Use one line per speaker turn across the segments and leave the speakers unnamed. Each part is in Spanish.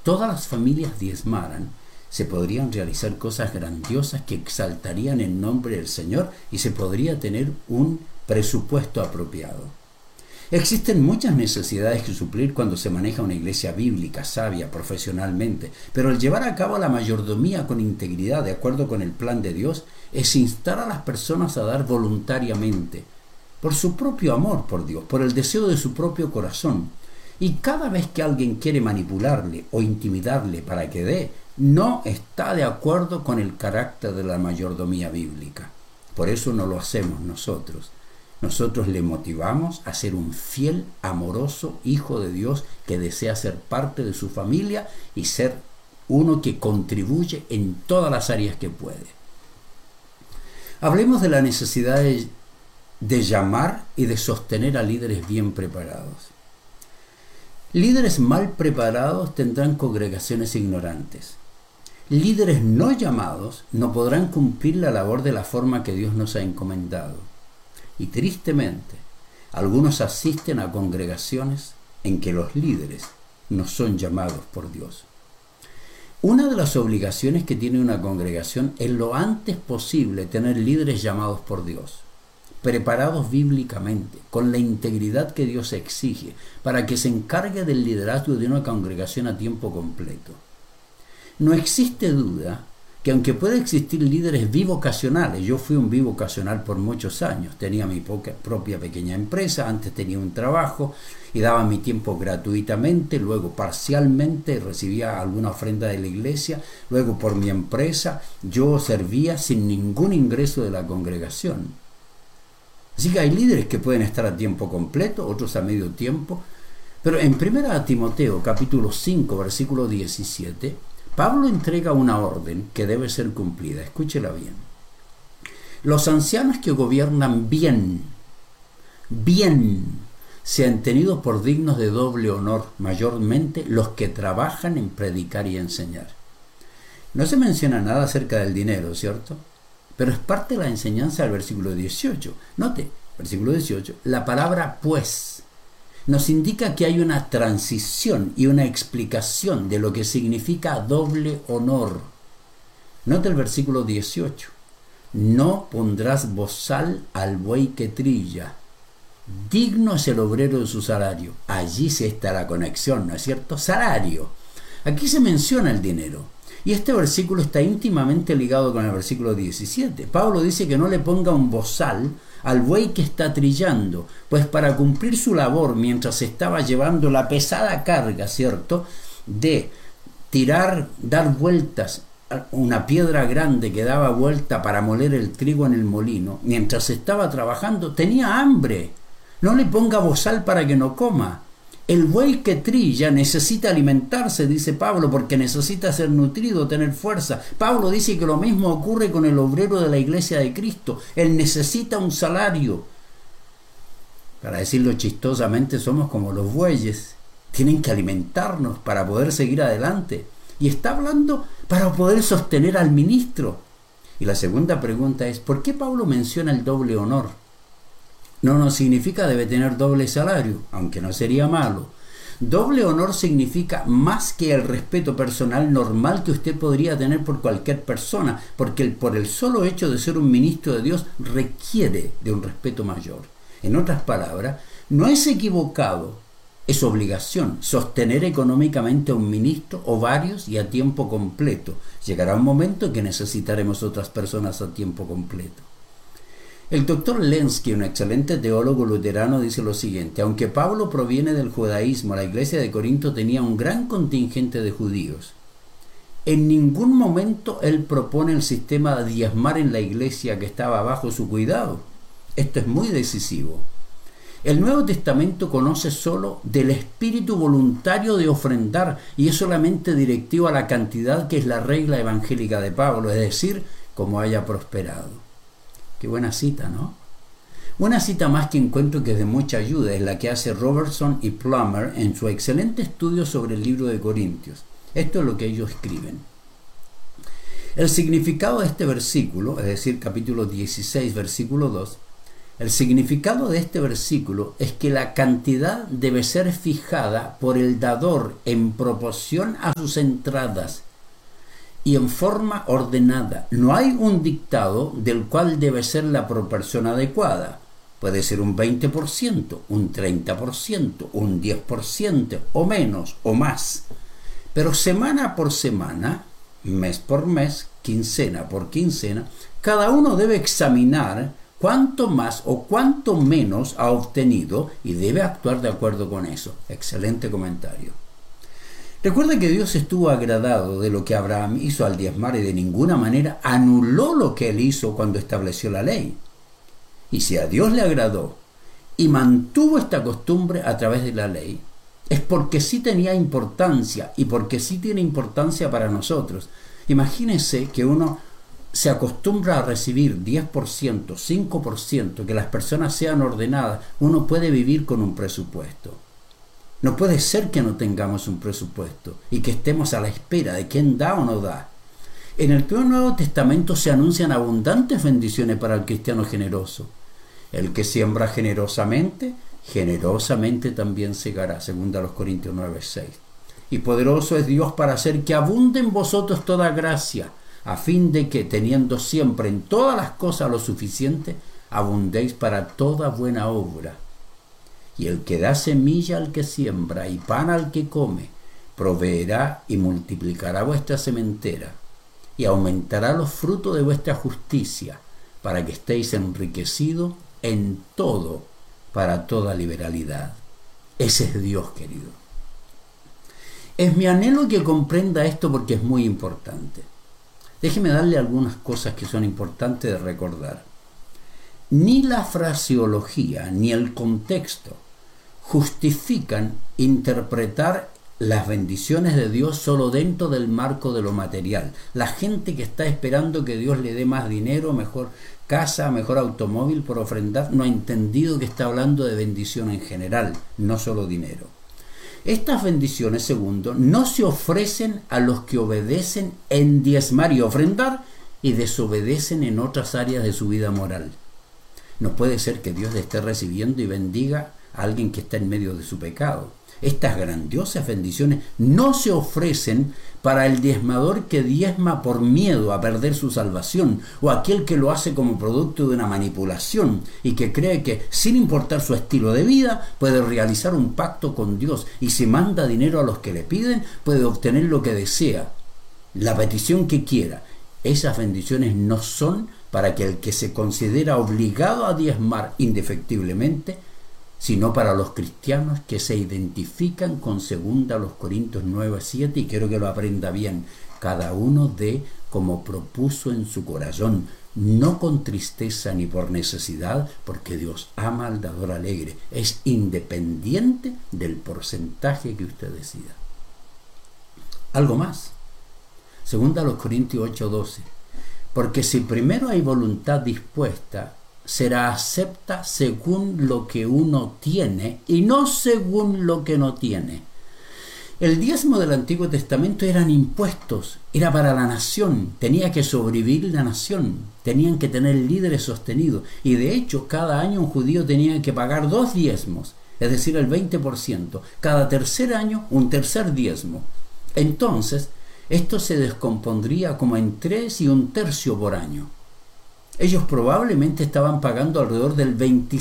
todas las familias diezmaran, se podrían realizar cosas grandiosas que exaltarían el nombre del Señor y se podría tener un presupuesto apropiado. Existen muchas necesidades que suplir cuando se maneja una iglesia bíblica, sabia, profesionalmente, pero el llevar a cabo la mayordomía con integridad, de acuerdo con el plan de Dios, es instar a las personas a dar voluntariamente, por su propio amor por Dios, por el deseo de su propio corazón. Y cada vez que alguien quiere manipularle o intimidarle para que dé, no está de acuerdo con el carácter de la mayordomía bíblica. Por eso no lo hacemos nosotros. Nosotros le motivamos a ser un fiel, amoroso hijo de Dios que desea ser parte de su familia y ser uno que contribuye en todas las áreas que puede. Hablemos de la necesidad de llamar y de sostener a líderes bien preparados. Líderes mal preparados tendrán congregaciones ignorantes. Líderes no llamados no podrán cumplir la labor de la forma que Dios nos ha encomendado. Y tristemente, algunos asisten a congregaciones en que los líderes no son llamados por Dios. Una de las obligaciones que tiene una congregación es lo antes posible tener líderes llamados por Dios, preparados bíblicamente, con la integridad que Dios exige, para que se encargue del liderazgo de una congregación a tiempo completo. No existe duda que aunque puede existir líderes bivocacionales, yo fui un bivocacional por muchos años, tenía mi propia pequeña empresa, antes tenía un trabajo y daba mi tiempo gratuitamente, luego parcialmente recibía alguna ofrenda de la iglesia, luego por mi empresa yo servía sin ningún ingreso de la congregación. Así que hay líderes que pueden estar a tiempo completo, otros a medio tiempo, pero en 1 Timoteo capítulo 5 versículo 17, Pablo entrega una orden que debe ser cumplida. Escúchela bien. Los ancianos que gobiernan bien, sean tenidos por dignos de doble honor, mayormente los que trabajan en predicar y enseñar. No se menciona nada acerca del dinero, ¿cierto? Pero es parte de la enseñanza del versículo 18. Note, versículo 18, la palabra pues nos indica que hay una transición y una explicación de lo que significa doble honor. Note el versículo 18. No pondrás bozal al buey que trilla. Digno es el obrero de su salario. Allí sí está la conexión, ¿no es cierto? Salario. Aquí se menciona el dinero. Y este versículo está íntimamente ligado con el versículo 17. Pablo dice que no le ponga un bozal al buey que está trillando, pues para cumplir su labor mientras estaba llevando la pesada carga, ¿cierto?, de dar vueltas a una piedra grande que daba vuelta para moler el trigo en el molino, mientras estaba trabajando, tenía hambre. No le ponga bozal para que no coma. El buey que trilla necesita alimentarse, dice Pablo, porque necesita ser nutrido, tener fuerza. Pablo dice que lo mismo ocurre con el obrero de la iglesia de Cristo. Él necesita un salario. Para decirlo chistosamente, somos como los bueyes. Tienen que alimentarnos para poder seguir adelante. Y está hablando para poder sostener al ministro. Y la segunda pregunta es, ¿por qué Pablo menciona el doble honor? No significa debe tener doble salario, aunque no sería malo. Doble honor significa más que el respeto personal normal que usted podría tener por cualquier persona, porque por el solo hecho de ser un ministro de Dios requiere de un respeto mayor. En otras palabras, no es equivocado, es obligación sostener económicamente a un ministro o varios y a tiempo completo. Llegará un momento en que necesitaremos otras personas a tiempo completo. El doctor Lenski, un excelente teólogo luterano, dice lo siguiente: aunque Pablo proviene del judaísmo, la iglesia de Corinto tenía un gran contingente de judíos. En ningún momento él propone el sistema de diezmar en la iglesia que estaba bajo su cuidado. Esto es muy decisivo. El Nuevo Testamento conoce solo del espíritu voluntario de ofrendar y es solamente directivo a la cantidad que es la regla evangélica de Pablo, es decir, como haya prosperado. Qué buena cita, ¿no? Una cita más que encuentro que es de mucha ayuda es la que hace Robertson y Plummer en su excelente estudio sobre el libro de Corintios. Esto es lo que ellos escriben. El significado de este versículo, es decir, capítulo 16, versículo 2, El significado de este versículo es que la cantidad debe ser fijada por el dador en proporción a sus entradas y en forma ordenada. No hay un dictado del cual debe ser la proporción adecuada. Puede ser un 20%, un 30%, un 10% o menos o más. Pero semana por semana, mes por mes, quincena por quincena, cada uno debe examinar cuánto más o cuánto menos ha obtenido y debe actuar de acuerdo con eso. Excelente comentario. Recuerda que Dios estuvo agradado de lo que Abraham hizo al diezmar y de ninguna manera anuló lo que él hizo cuando estableció la ley. Y si a Dios le agradó y mantuvo esta costumbre a través de la ley, es porque sí tenía importancia y porque sí tiene importancia para nosotros. Imagínense que uno se acostumbra a recibir 10%, 5%, que las personas sean ordenadas. Uno puede vivir con un presupuesto. No puede ser que no tengamos un presupuesto y que estemos a la espera de quién da o no da. En el Nuevo Testamento se anuncian abundantes bendiciones para el cristiano generoso. El que siembra generosamente, generosamente también segará, 2 Corintios 9:6. Y poderoso es Dios para hacer que abunde en vosotros toda gracia, a fin de que, teniendo siempre en todas las cosas lo suficiente, abundéis para toda buena obra. Y el que da semilla al que siembra y pan al que come, proveerá y multiplicará vuestra sementera, y aumentará los frutos de vuestra justicia, para que estéis enriquecidos en todo, para toda liberalidad. Ese es Dios, querido. Es mi anhelo que comprenda esto porque es muy importante. Déjeme darle algunas cosas que son importantes de recordar. Ni la fraseología ni el contexto justifican interpretar las bendiciones de Dios solo dentro del marco de lo material. La gente que está esperando que Dios le dé más dinero, mejor casa, mejor automóvil por ofrendar, no ha entendido que está hablando de bendición en general, no solo dinero. Estas bendiciones, segundo, no se ofrecen a los que obedecen en diezmar y ofrendar y desobedecen en otras áreas de su vida moral. No puede ser que Dios le esté recibiendo y bendiga a alguien que está en medio de su pecado. Estas grandiosas bendiciones no se ofrecen para el diezmador que diezma por miedo a perder su salvación, o aquel que lo hace como producto de una manipulación y que cree que, sin importar su estilo de vida, puede realizar un pacto con Dios, y si manda dinero a los que le piden, puede obtener lo que desea, la petición que quiera. Esas bendiciones no son para que el que se considera obligado a diezmar indefectiblemente, sino para los cristianos que se identifican con 2 Corintios 9:7, y quiero que lo aprenda bien. Cada uno dé como propuso en su corazón, no con tristeza ni por necesidad, porque Dios ama al dador alegre. Es independiente del porcentaje que usted decida. Algo más. 2 Corintios 8:12. Porque si primero hay voluntad dispuesta, será acepta según lo que uno tiene y no según lo que no tiene. El diezmo del Antiguo Testamento eran impuestos, era para la nación, tenía que sobrevivir la nación, tenían que tener líderes sostenidos, y de hecho cada año un judío tenía que pagar 2 diezmos, es decir, el 20%, cada tercer año un tercer diezmo. Entonces, esto se descompondría como en 3 y 1/3 por año. Ellos probablemente estaban pagando alrededor del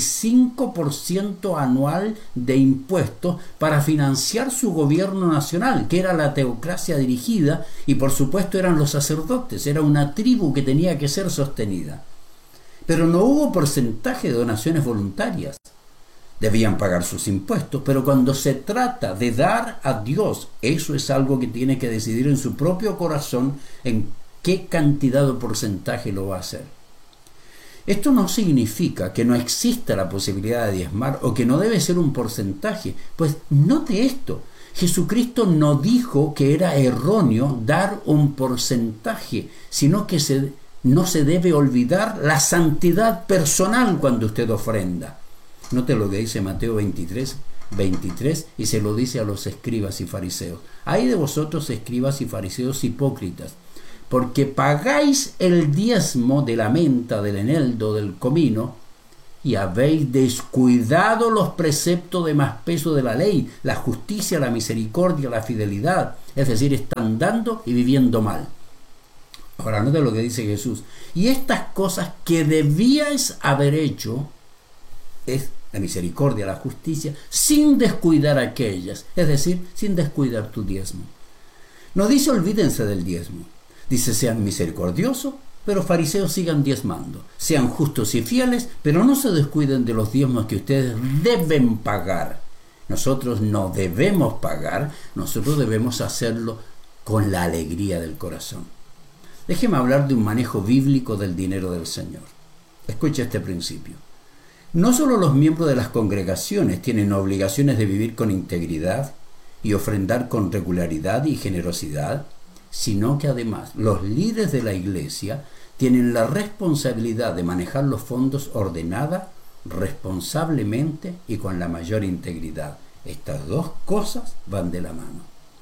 25% anual de impuestos para financiar su gobierno nacional, que era la teocracia dirigida, y por supuesto eran los sacerdotes, era una tribu que tenía que ser sostenida. Pero no hubo porcentaje de donaciones voluntarias. Debían pagar sus impuestos, pero cuando se trata de dar a Dios, eso es algo que tiene que decidir en su propio corazón en qué cantidad o porcentaje lo va a hacer. Esto no significa que no exista la posibilidad de diezmar o que no debe ser un porcentaje, pues note esto, Jesucristo no dijo que era erróneo dar un porcentaje, sino que no se debe olvidar la santidad personal cuando usted ofrenda. Note lo que dice Mateo 23, y se lo dice a los escribas y fariseos. Ay de vosotros, escribas y fariseos hipócritas, porque pagáis el diezmo de la menta, del eneldo, del comino, y habéis descuidado los preceptos de más peso de la ley, la justicia, la misericordia, la fidelidad. Es decir, están dando y viviendo mal. Ahora, nota lo que dice Jesús. Y estas cosas que debíais haber hecho, es la misericordia, la justicia, sin descuidar aquellas. Es decir, sin descuidar tu diezmo. No dice olvídense del diezmo. Dice sean misericordiosos, pero fariseos sigan diezmando. Sean justos y fieles, pero no se descuiden de los diezmos que ustedes deben pagar. Nosotros no debemos pagar, nosotros debemos hacerlo con la alegría del corazón. Déjeme hablar de un manejo bíblico del dinero del Señor. Escuche este principio. No solo los miembros de las congregaciones tienen obligaciones de vivir con integridad y ofrendar con regularidad y generosidad, sino que además los líderes de la iglesia tienen la responsabilidad de manejar los fondos ordenada, responsablemente y con la mayor integridad. Estas dos cosas van de la mano.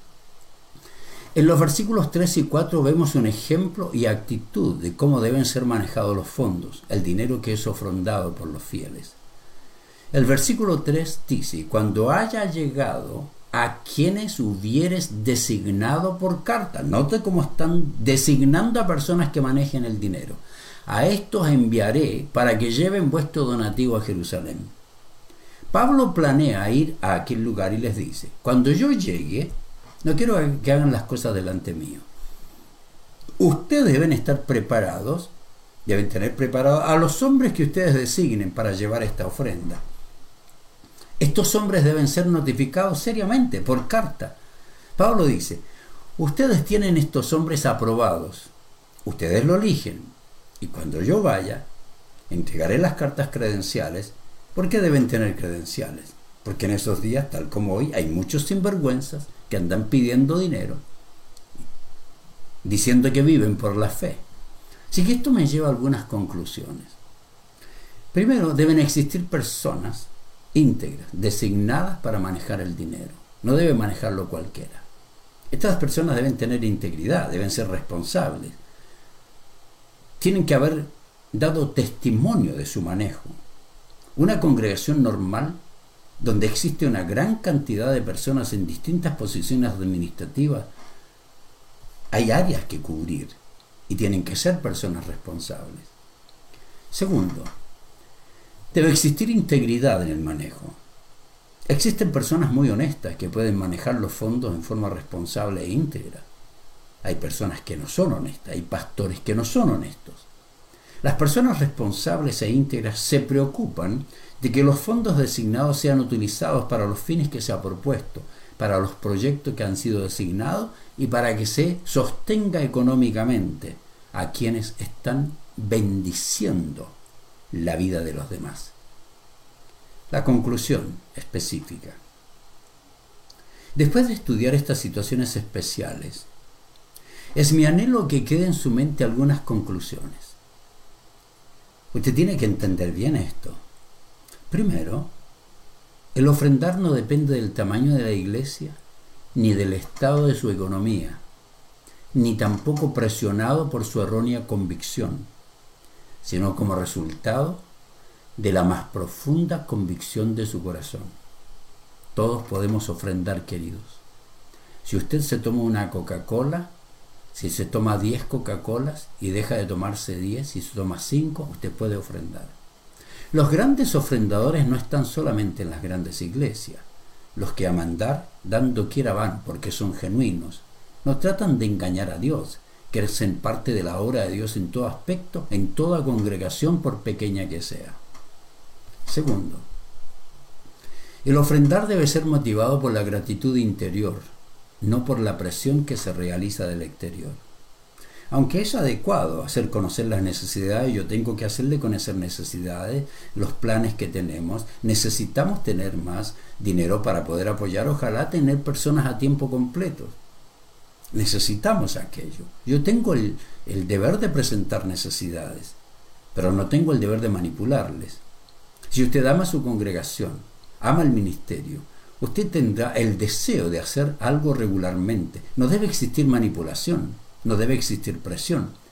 En los versículos 3 y 4 vemos un ejemplo y actitud de cómo deben ser manejados los fondos, el dinero que es ofrendado por los fieles. El versículo 3 dice, cuando haya llegado a quienes hubieres designado por carta. Note cómo están designando a personas que manejen el dinero. A estos enviaré para que lleven vuestro donativo a Jerusalén. Pablo planea ir a aquel lugar y les dice, cuando yo llegue, no quiero que hagan las cosas delante mío. Ustedes deben estar preparados, deben tener preparados a los hombres que ustedes designen para llevar esta ofrenda. Estos hombres deben ser notificados seriamente por carta. Pablo dice, ustedes tienen estos hombres aprobados, ustedes lo eligen, y cuando yo vaya, entregaré las cartas credenciales. ¿Por qué deben tener credenciales? Porque en esos días, tal como hoy, hay muchos sinvergüenzas que andan pidiendo dinero, diciendo que viven por la fe. Así que esto me lleva a algunas conclusiones. Primero, deben existir personas íntegras, designadas para manejar el dinero. No debe manejarlo cualquiera. Estas personas deben tener integridad, deben ser responsables. Tienen que haber dado testimonio de su manejo. Una congregación normal, donde existe una gran cantidad de personas en distintas posiciones administrativas, hay áreas que cubrir y tienen que ser personas responsables. Segundo, debe existir integridad en el manejo. Existen personas muy honestas que pueden manejar los fondos en forma responsable e íntegra. Hay personas que no son honestas, hay pastores que no son honestos. Las personas responsables e íntegras se preocupan de que los fondos designados sean utilizados para los fines que se ha propuesto, para los proyectos que han sido designados y para que se sostenga económicamente a quienes están bendiciendo la vida de los demás. La conclusión específica. Después de estudiar estas situaciones especiales, es mi anhelo que queden en su mente algunas conclusiones. Usted tiene que entender bien esto. Primero, el ofrendar no depende del tamaño de la iglesia, ni del estado de su economía, ni tampoco presionado por su errónea convicción, sino como resultado de la más profunda convicción de su corazón. Todos podemos ofrendar, queridos. Si usted se toma una Coca-Cola, si se toma 10 Coca-Colas y deja de tomarse 10, si se toma 5, usted puede ofrendar. Los grandes ofrendadores no están solamente en las grandes iglesias. Los que aman dar, dando quiera van, porque son genuinos. No tratan de engañar a Dios, que ser parte de la obra de Dios en todo aspecto, en toda congregación, por pequeña que sea. Segundo, el ofrendar debe ser motivado por la gratitud interior, no por la presión que se realiza del exterior. Aunque es adecuado hacer conocer las necesidades, yo tengo que hacerle conocer necesidades, los planes que tenemos. Necesitamos tener más dinero para poder apoyar, ojalá tener personas a tiempo completo. Necesitamos aquello. Yo tengo el deber de presentar necesidades, pero no tengo el deber de manipularles. Si usted ama su congregación, ama el ministerio, usted tendrá el deseo de hacer algo regularmente. No debe existir manipulación, no debe existir presión.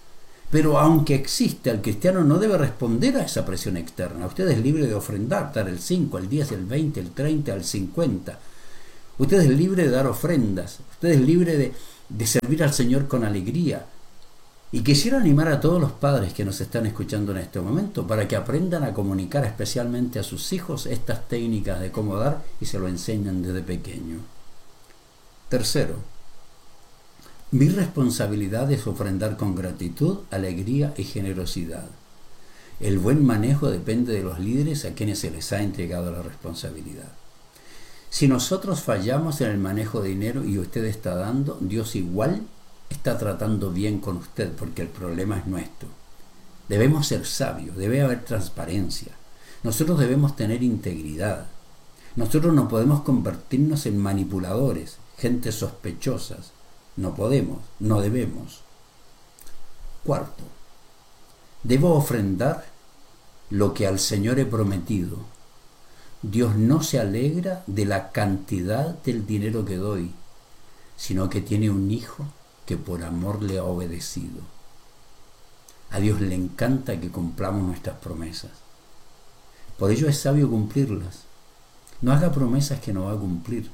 Pero aunque existe, el cristiano no debe responder a esa presión externa. Usted es libre de ofrendar, dar el 5, el 10, el 20, el 30, el 50. Usted es libre de dar ofrendas. Usted es libre de servir al Señor con alegría. Y quisiera animar a todos los padres que nos están escuchando en este momento para que aprendan a comunicar especialmente a sus hijos estas técnicas de cómo dar y se lo enseñan desde pequeño. Tercero, mi responsabilidad es ofrendar con gratitud, alegría y generosidad. El buen manejo depende de los líderes a quienes se les ha entregado la responsabilidad. Si nosotros fallamos en el manejo de dinero y usted está dando, Dios igual está tratando bien con usted porque el problema es nuestro. Debemos ser sabios, debe haber transparencia. Nosotros debemos tener integridad. Nosotros no podemos convertirnos en manipuladores, gente sospechosas. No podemos, no debemos. Cuarto, debo ofrendar lo que al Señor he prometido. Dios no se alegra de la cantidad del dinero que doy, sino que tiene un hijo que por amor le ha obedecido. A Dios le encanta que cumplamos nuestras promesas. Por ello es sabio cumplirlas. No haga promesas que no va a cumplir.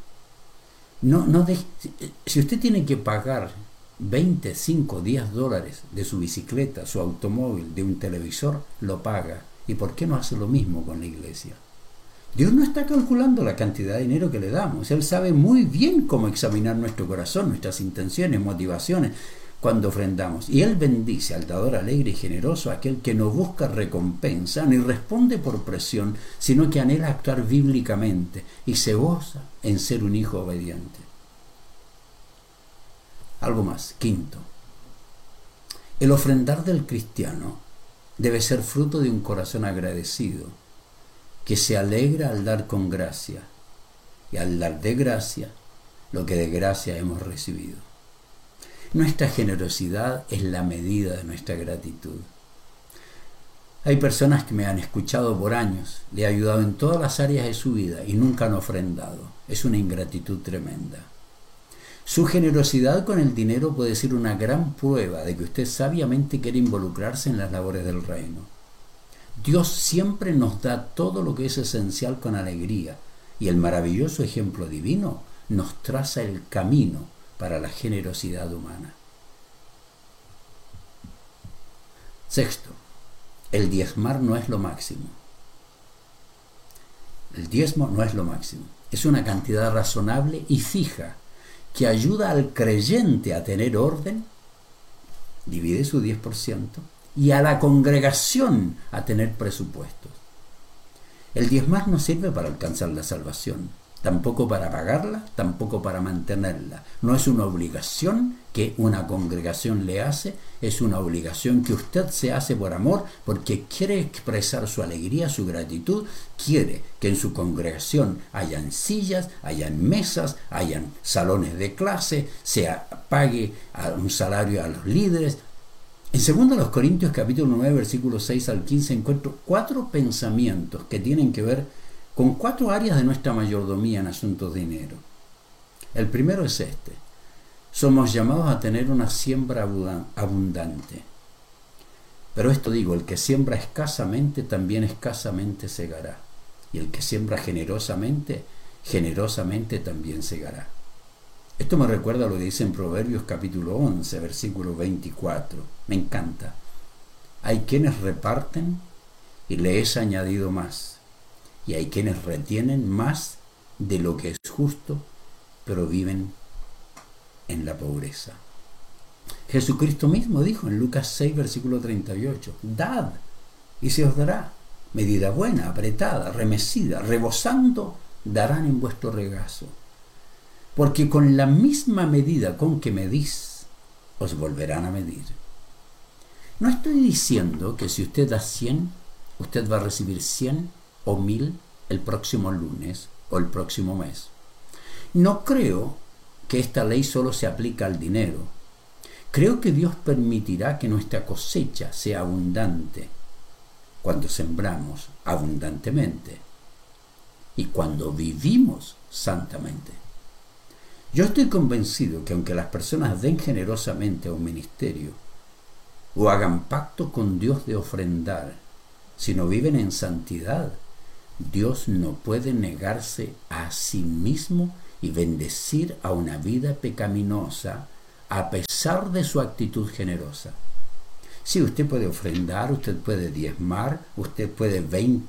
Si usted tiene que pagar 20, 5, 10 dólares de su bicicleta, su automóvil, de un televisor, lo paga. ¿Y por qué no hace lo mismo con la iglesia? Dios no está calculando la cantidad de dinero que le damos. Él sabe muy bien cómo examinar nuestro corazón, nuestras intenciones, motivaciones cuando ofrendamos. Y Él bendice al dador alegre y generoso, aquel que no busca recompensa ni responde por presión, sino que anhela actuar bíblicamente y se goza en ser un hijo obediente. Algo más. Quinto, el ofrendar del cristiano debe ser fruto de un corazón agradecido, que se alegra al dar con gracia, y al dar de gracia lo que de gracia hemos recibido. Nuestra generosidad es la medida de nuestra gratitud. Hay personas que me han escuchado por años, le he ayudado en todas las áreas de su vida y nunca han ofrendado. Es una ingratitud tremenda. Su generosidad con el dinero puede ser una gran prueba de que usted sabiamente quiere involucrarse en las labores del reino. Dios siempre nos da todo lo que es esencial con alegría, y el maravilloso ejemplo divino nos traza el camino para la generosidad humana. Sexto, el diezmar no es lo máximo. El diezmo no es lo máximo. Es una cantidad razonable y fija que ayuda al creyente a tener orden, divide su 10%, y a la congregación a tener presupuestos. El diezmar no sirve para alcanzar la salvación, tampoco para pagarla, tampoco para mantenerla. No es una obligación que una congregación le hace, es una obligación que usted se hace por amor, porque quiere expresar su alegría, su gratitud, quiere que en su congregación hayan sillas, hayan mesas, hayan salones de clase, se pague un salario a los líderes. En 2 Corintios capítulo 9, versículos 6 al 15, encuentro 4 pensamientos que tienen que ver con 4 áreas de nuestra mayordomía en asuntos de dinero. El primero es este: somos llamados a tener una siembra abundante. Pero esto digo, el que siembra escasamente, también escasamente segará. Y el que siembra generosamente, generosamente también segará. Esto me recuerda a lo que dice en Proverbios capítulo 11, versículo 24. Me encanta. Hay quienes reparten y le es añadido más. Y hay quienes retienen más de lo que es justo, pero viven en la pobreza. Jesucristo mismo dijo en Lucas 6, versículo 38, dad y se os dará. Medida buena, apretada, remecida, rebosando, darán en vuestro regazo. Porque con la misma medida con que medís, os volverán a medir. No estoy diciendo que si usted da 100, usted va a recibir 100 o 1000 el próximo lunes o el próximo mes. No creo que esta ley solo se aplica al dinero. Creo que Dios permitirá que nuestra cosecha sea abundante cuando sembramos abundantemente y cuando vivimos santamente. Yo estoy convencido que aunque las personas den generosamente a un ministerio, o hagan pacto con Dios de ofrendar. Si no viven en santidad, Dios no puede negarse a sí mismo y bendecir a una vida pecaminosa a pesar de su actitud generosa. Sí, usted puede ofrendar, usted puede diezmar, usted puede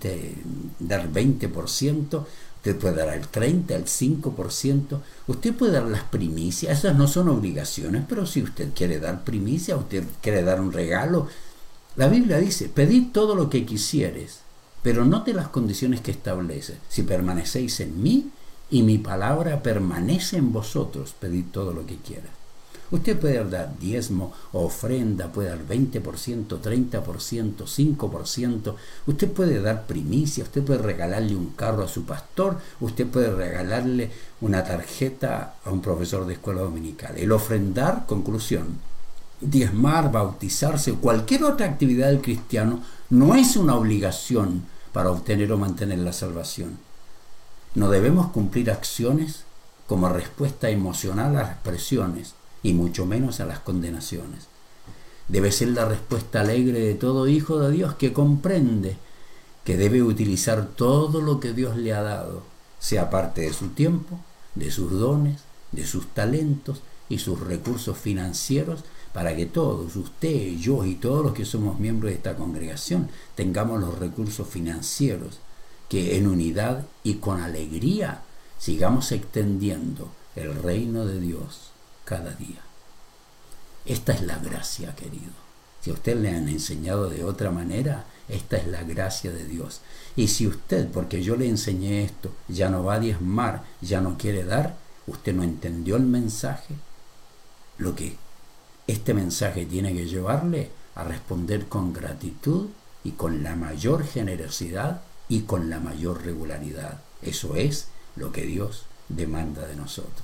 dar 20%, usted puede dar el 30%, el 5%, usted puede dar las primicias, esas no son obligaciones, pero si usted quiere dar primicia, usted quiere dar un regalo, la Biblia dice, pedid todo lo que quisieres, pero note las condiciones que establece. Si permanecéis en mí y mi palabra permanece en vosotros, pedid todo lo que quieras. Usted puede dar diezmo o ofrenda, puede dar 20%, 30%, 5%. Usted puede dar primicia, usted puede regalarle un carro a su pastor, usted puede regalarle una tarjeta a un profesor de escuela dominical. El ofrendar, conclusión, diezmar, bautizarse o cualquier otra actividad del cristiano no es una obligación para obtener o mantener la salvación. No debemos cumplir acciones como respuesta emocional a las presiones y mucho menos a las condenaciones. Debe ser la respuesta alegre de todo hijo de Dios que comprende que debe utilizar todo lo que Dios le ha dado, sea parte de su tiempo, de sus dones, de sus talentos y sus recursos financieros, para que todos, usted, yo y todos los que somos miembros de esta congregación, tengamos los recursos financieros, que en unidad y con alegría sigamos extendiendo el reino de Dios cada día. Esta es la gracia, querido. Si a usted le han enseñado de otra manera, esta es la gracia de Dios. Y si usted, porque yo le enseñé esto, ya no va a diezmar, ya no quiere dar, usted no entendió el mensaje, lo que este mensaje tiene que llevarle a responder con gratitud y con la mayor generosidad y con la mayor regularidad. Eso es lo que Dios demanda de nosotros.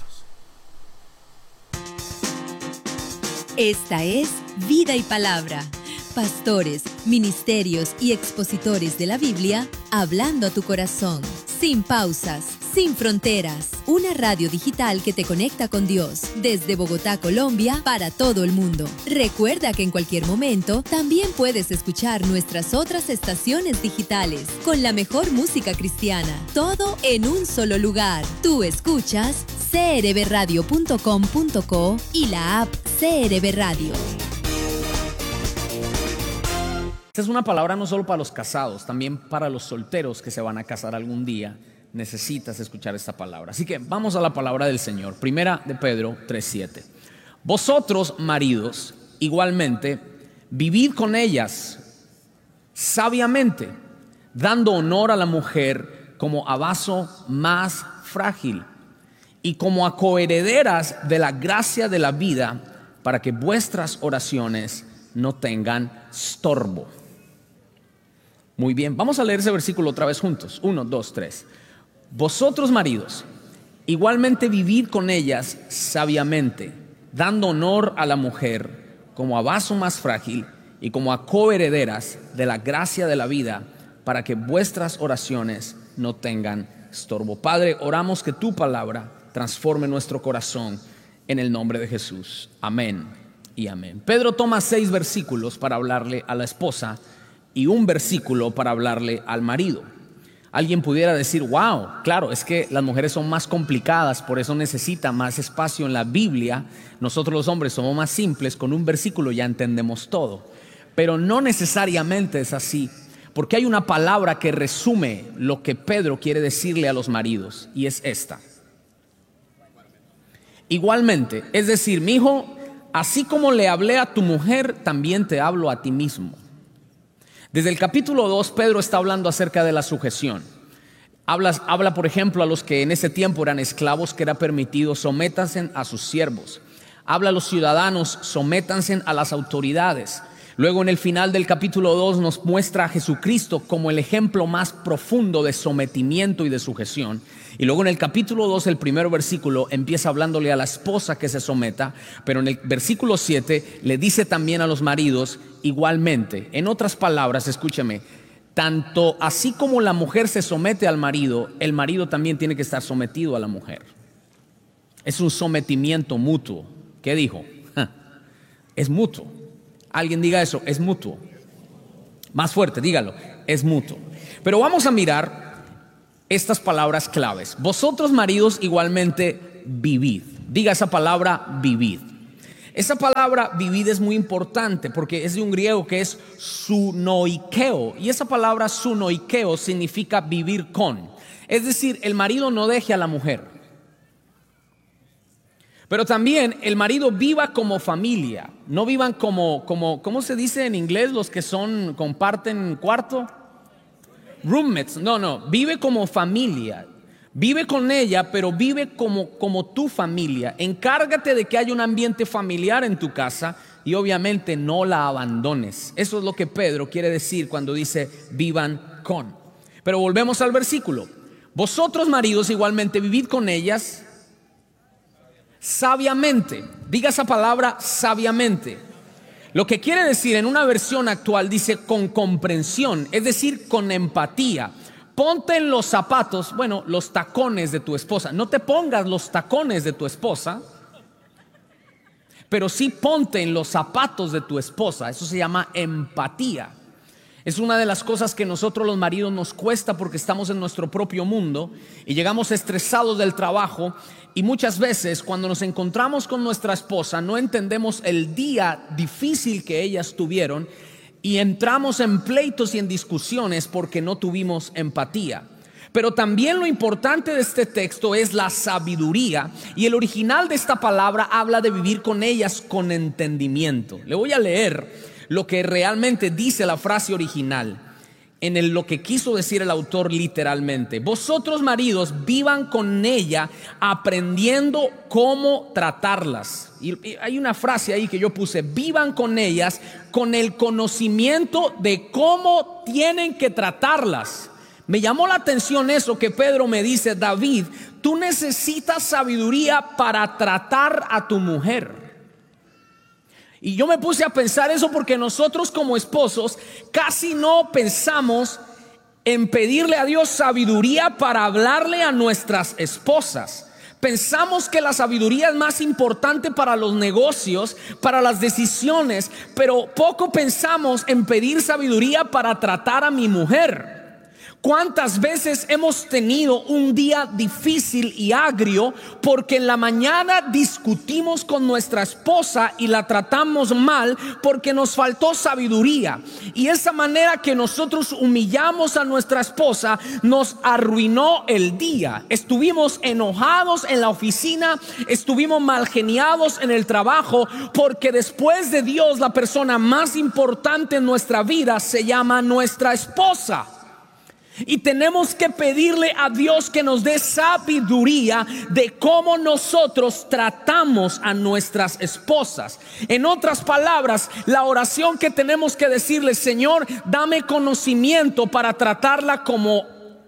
Esta es Vida y Palabra. Pastores, ministerios y expositores de la Biblia hablando a tu corazón. Sin pausas, sin fronteras. Una radio digital que te conecta con Dios. Desde Bogotá, Colombia, para todo el mundo. Recuerda que en cualquier momento también puedes escuchar nuestras otras estaciones digitales con la mejor música cristiana. Todo en un solo lugar. Tú escuchas crbradio.com.co y la app CRB Radio.
Esta es una palabra no solo para los casados, también para los solteros que se van a casar algún día. Necesitas escuchar esta palabra. Así que vamos a la palabra del Señor. Primera de Pedro 3:7. Vosotros, maridos, igualmente, vivid con ellas sabiamente, dando honor a la mujer como a vaso más frágil y como a coherederas de la gracia de la vida, para que vuestras oraciones no tengan estorbo. Muy bien, vamos a leer ese versículo otra vez juntos. 1, 2, 3. Vosotros, maridos, igualmente vivid con ellas sabiamente, dando honor a la mujer como a vaso más frágil y como a coherederas de la gracia de la vida, para que vuestras oraciones no tengan estorbo. Padre, oramos que tu palabra transforme nuestro corazón en el nombre de Jesús. Amén y amén. Pedro toma 6 versículos para hablarle a la esposa y un versículo para hablarle al marido. Alguien pudiera decir, wow, claro, es que las mujeres son más complicadas, por eso necesitan más espacio en la Biblia. Nosotros los hombres somos más simples, con un versículo ya entendemos todo. Pero no necesariamente es así, porque hay una palabra que resume lo que Pedro quiere decirle a los maridos, y es esta. Igualmente, es decir, mi hijo, así como le hablé a tu mujer, también te hablo a ti mismo. Desde el capítulo 2, Pedro está hablando acerca de la sujeción. Habla, por ejemplo, a los que en ese tiempo eran esclavos, que era permitido, sométanse a sus siervos. Habla a los ciudadanos, sométanse a las autoridades. Luego, en el final del capítulo 2, nos muestra a Jesucristo como el ejemplo más profundo de sometimiento y de sujeción. Y luego en el capítulo 2, el primer versículo, empieza hablándole a la esposa que se someta, pero en el versículo 7 le dice también a los maridos igualmente. En otras palabras, escúchame, tanto así como la mujer se somete al marido, el marido también tiene que estar sometido a la mujer. Es un sometimiento mutuo. ¿Qué dijo? Es mutuo. Alguien diga eso, es mutuo. Más fuerte, dígalo, es mutuo. Pero vamos a mirar estas palabras claves. Vosotros maridos igualmente vivid. Diga esa palabra, vivid. Esa palabra vivid es muy importante porque es de un griego que es sunoikeo. Y esa palabra sunoikeo significa vivir con. Es decir, el marido no deje a la mujer. Pero también el marido viva como familia. No vivan como ¿cómo se dice en inglés los que comparten cuarto? Roommates. No, vive como familia. Vive con ella, pero vive como tu familia. Encárgate de que haya un ambiente familiar en tu casa y obviamente no la abandones. Eso es lo que Pedro quiere decir cuando dice vivan con. Pero volvemos al versículo. Vosotros maridos igualmente vivid con ellas sabiamente. Diga esa palabra, sabiamente. Lo que quiere decir en una versión actual dice con comprensión, es decir, con empatía. Ponte en los zapatos, los tacones de tu esposa. No te pongas los tacones de tu esposa, pero sí ponte en los zapatos de tu esposa. Eso se llama empatía. Es una de las cosas que nosotros los maridos nos cuesta porque estamos en nuestro propio mundo y llegamos estresados del trabajo, y muchas veces cuando nos encontramos con nuestra esposa no entendemos el día difícil que ellas tuvieron y entramos en pleitos y en discusiones porque no tuvimos empatía. Pero también lo importante de este texto es la sabiduría, y el original de esta palabra habla de vivir con ellas con entendimiento. Le voy a leer lo que realmente dice la frase original, lo que quiso decir el autor literalmente. Vosotros maridos vivan con ella aprendiendo cómo tratarlas. Y hay una frase ahí que yo puse, vivan con ellas con el conocimiento de cómo tienen que tratarlas. Me llamó la atención eso que Pedro me dice, David, tú necesitas sabiduría para tratar a tu mujer. Y yo me puse a pensar eso porque nosotros como esposos casi no pensamos en pedirle a Dios sabiduría para hablarle a nuestras esposas. Pensamos que la sabiduría es más importante para los negocios, para las decisiones, pero poco pensamos en pedir sabiduría para tratar a mi mujer. ¿Cuántas veces hemos tenido un día difícil y agrio porque en la mañana discutimos con nuestra esposa y la tratamos mal porque nos faltó sabiduría? Y esa manera que nosotros humillamos a nuestra esposa nos arruinó el día. Estuvimos enojados en la oficina, estuvimos malgeniados en el trabajo, porque después de Dios la persona más importante en nuestra vida se llama nuestra esposa. Y tenemos que pedirle a Dios que nos dé sabiduría de cómo nosotros tratamos a nuestras esposas. En otras palabras, la oración que tenemos que decirle, Señor, dame conocimiento para tratarla como...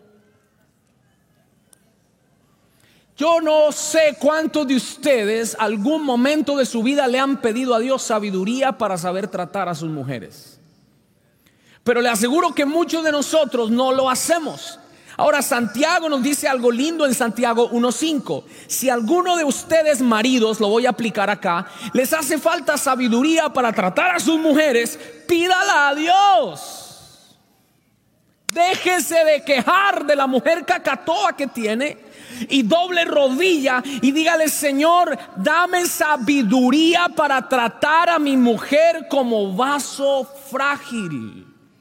Yo no sé cuántos de ustedes algún momento de su vida le han pedido a Dios sabiduría para saber tratar a sus mujeres. Pero le aseguro que muchos de nosotros no lo hacemos. Ahora Santiago nos dice algo lindo en Santiago 1:5. Si alguno de ustedes maridos, lo voy a aplicar acá, les hace falta sabiduría para tratar a sus mujeres, pídala a Dios. Déjese de quejar de la mujer cacatoa que tiene y doble rodilla y dígale, Señor, dame sabiduría para tratar a mi mujer como vaso frágil.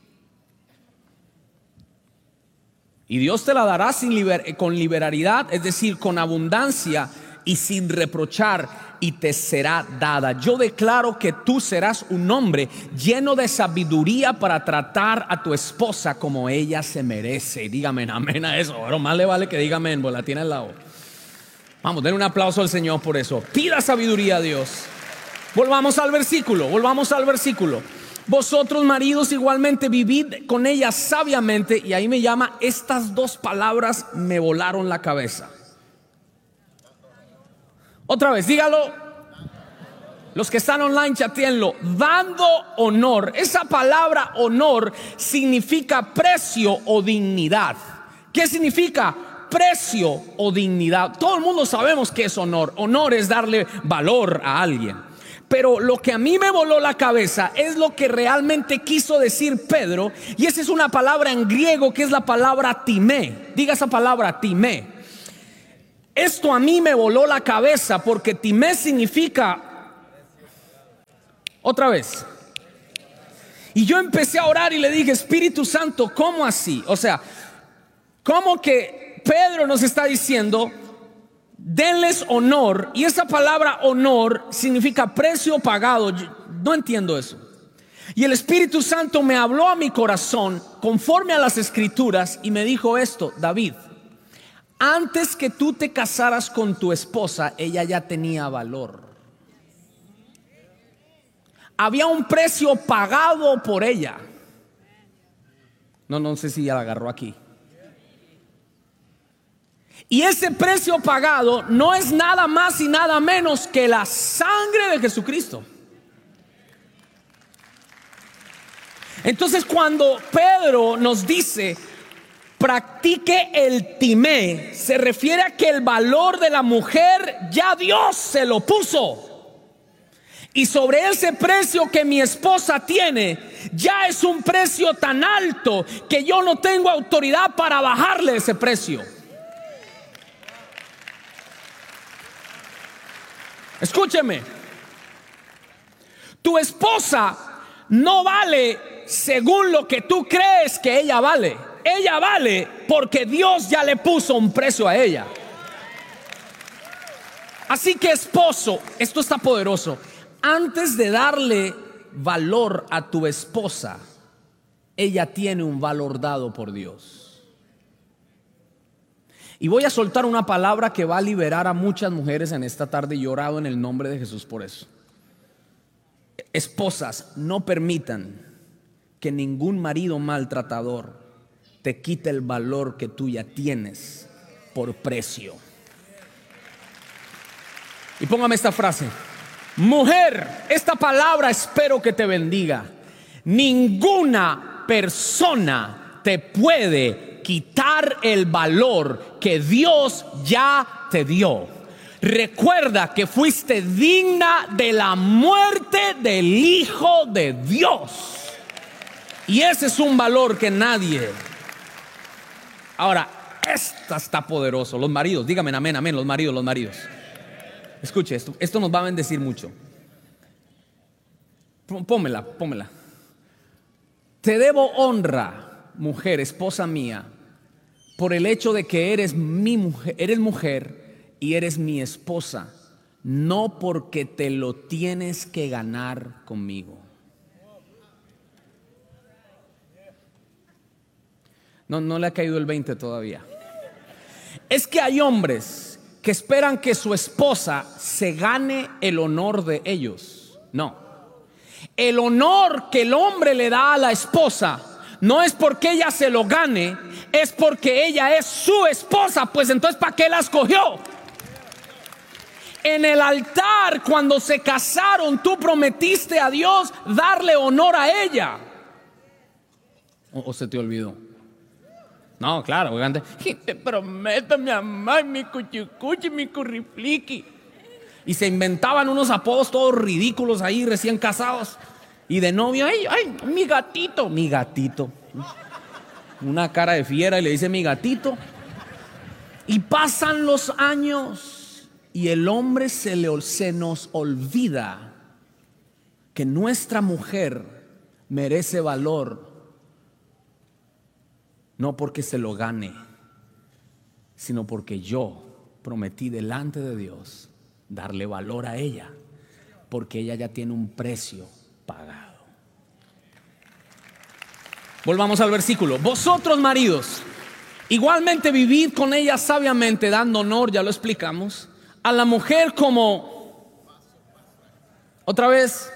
Y Dios te la dará con liberalidad, es decir, con abundancia y sin reprochar, y te será dada. Yo declaro que tú serás un hombre lleno de sabiduría para tratar a tu esposa como ella se merece. Dígame amén a eso. Pero más le vale que diga amén, pues la tiene al lado. Vamos, denle un aplauso al Señor por eso. Pida sabiduría a Dios. Volvamos al versículo. Vosotros maridos igualmente vivid con ella sabiamente. Y ahí me llama, estas dos palabras me volaron la cabeza. Otra vez, dígalo. Los que están online, chatéenlo. Dando honor. Esa palabra honor significa precio o dignidad. ¿Qué significa? Precio o dignidad. Todo el mundo sabemos qué es honor. Honor es darle valor a alguien. Pero lo que a mí me voló la cabeza es lo que realmente quiso decir Pedro, y esa es una palabra en griego que es la palabra timé. Diga esa palabra, timé. Esto a mí me voló la cabeza porque timé significa, otra vez. Y yo empecé a orar y le dije, Espíritu Santo, ¿cómo así? O sea, ¿cómo que Pedro nos está diciendo, denles honor? Y esa palabra honor significa precio pagado. Yo no entiendo eso. Y el Espíritu Santo me habló a mi corazón conforme a las Escrituras y me dijo esto: David, antes que tú te casaras con tu esposa, ella ya tenía valor. Había un precio pagado por ella. No sé si ya la agarró aquí. Y ese precio pagado no es nada más y nada menos que la sangre de Jesucristo. Entonces, cuando Pedro nos dice practique el timé, se refiere a que el valor de la mujer ya Dios se lo puso. Y sobre ese precio que mi esposa tiene, ya es un precio tan alto que yo no tengo autoridad para bajarle ese precio. Escúcheme, tu esposa no vale según lo que tú crees que ella vale. Ella vale porque Dios ya le puso un precio a ella. Así que, esposo, esto está poderoso. Antes de darle valor a tu esposa, ella tiene un valor dado por Dios. Y voy a soltar una palabra que va a liberar a muchas mujeres en esta tarde, y he orado en el nombre de Jesús por eso. Esposas, no permitan que ningún marido maltratador te quite el valor que tú ya tienes por precio. Y póngame esta frase: mujer, esta palabra espero que te bendiga. Ninguna persona te puede quitar el valor que Dios ya te dio. Recuerda que fuiste digna de la muerte del Hijo de Dios. Y ese es un valor que nadie. Ahora, esta está poderoso. Los maridos, díganme amén, amén, los maridos. Escuche, esto nos va a bendecir mucho. Pómela. Te debo honra, mujer, esposa mía, por el hecho de que eres mi mujer, eres mujer y eres mi esposa, no porque te lo tienes que ganar conmigo. No le ha caído el 20 todavía. Es que hay hombres que esperan que su esposa se gane el honor de ellos. No. El honor que el hombre le da a la esposa no es porque ella se lo gane, es porque ella es su esposa. Pues entonces, ¿para qué la escogió? En el altar, cuando se casaron, tú prometiste a Dios darle honor a ella. ¿O se te olvidó? No, claro, prométame amar mi cuchicuchi, mi currifliqui. Y se inventaban unos apodos todos ridículos ahí, recién casados. Y de novio, ay, mi gatito. Una cara de fiera y le dice mi gatito. Y pasan los años y el hombre se nos olvida que nuestra mujer merece valor. No porque se lo gane, sino porque yo prometí delante de Dios darle valor a ella, porque ella ya tiene un precio pagado. Volvamos al versículo. Vosotros, maridos, igualmente vivid con ella sabiamente, dando honor, ya lo explicamos, a la mujer como... Otra vez.